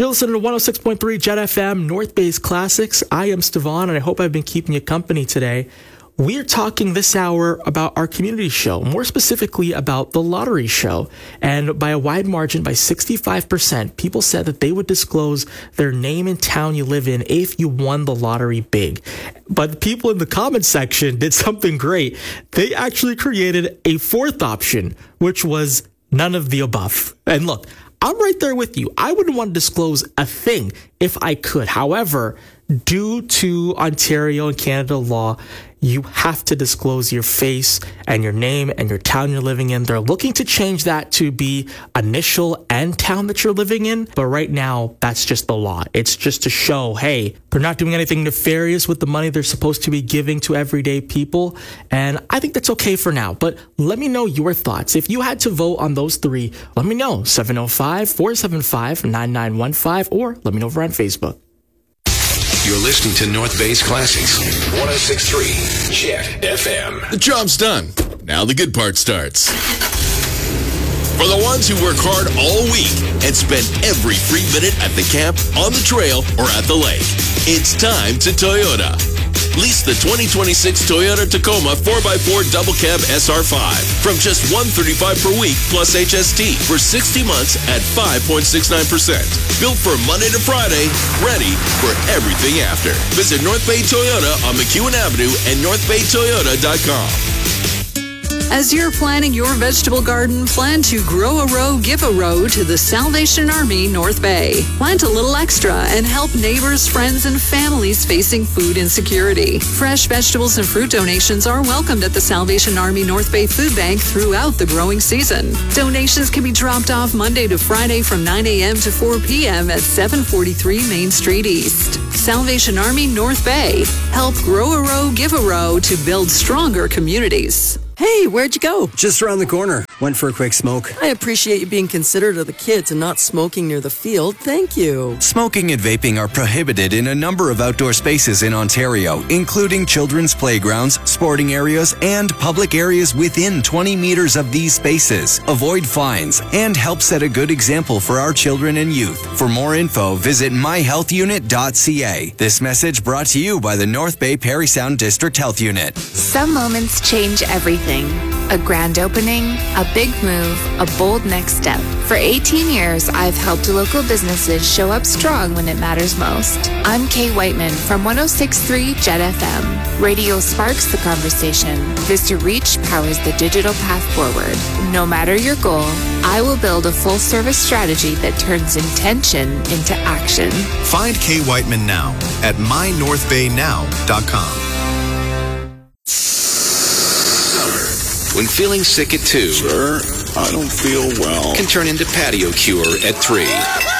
You're listening to 106.3 Jet FM, North Bay's Classics. I am Stevan, and I hope I've been keeping you company today. We're talking this hour about our community show, more specifically about the lottery show. And by a wide margin, by 65%, people said that they would disclose their name and town you live in if you won the lottery big. But the people in the comments section did something great. They actually created a fourth option, which was none of the above. And look, I'm right there with you. I wouldn't want to disclose a thing if I could. However, due to Ontario and Canada law, you have to disclose your face and your name and your town you're living in. They're looking to change that to be initial and town that you're living in. But right now, that's just the law. It's just to show, hey, they're not doing anything nefarious with the money they're supposed to be giving to everyday people. And I think that's okay for now. But let me know your thoughts. If you had to vote on those three, let me know. 705-475-9915 or let me know over on Facebook. You're listening to North Bay's Classics, 106.3 Jet FM. The job's done. Now the good part starts. For the ones who work hard all week and spend every free minute at the camp, on the trail, or at the lake, it's time to Toyota. Lease the 2026 Toyota Tacoma 4x4 Double Cab SR5 from just $135 per week plus HST for 60 months at 5.69%. Built for Monday to Friday, ready for everything after. Visit North Bay Toyota on McEwen Avenue and northbaytoyota.com. As you're planning your vegetable garden, plan to grow a row, give a row to the Salvation Army North Bay. Plant a little extra and help neighbors, friends, and families facing food insecurity. Fresh vegetables and fruit donations are welcomed at the Salvation Army North Bay Food Bank throughout the growing season. Donations can be dropped off Monday to Friday from 9 a.m. to 4 p.m. at 743 Main Street East. Salvation Army North Bay. Help grow a row, give a row to build stronger communities. Hey, where'd you go? Just around the corner. Went for a quick smoke. I appreciate you being considerate of the kids and not smoking near the field. Thank you. Smoking and vaping are prohibited in a number of outdoor spaces in Ontario, including children's playgrounds, sporting areas, and public areas within 20 meters of these spaces. Avoid fines and help set a good example for our children and youth. For more info, visit myhealthunit.ca. This message brought to you by the North Bay Parry Sound District Health Unit. Some moments change everything. A grand opening, a big move, a bold next step. For 18 years, I've helped local businesses show up strong when it matters most. I'm Kay Whiteman from 106.3 Jet FM. Radio sparks the conversation. Vista Reach powers the digital path forward. No matter your goal, I will build a full-service strategy that turns intention into action. Find Kay Whiteman now at mynorthbaynow.com. When feeling sick at 2, Sir, I don't feel well, can turn into patio cure at 3.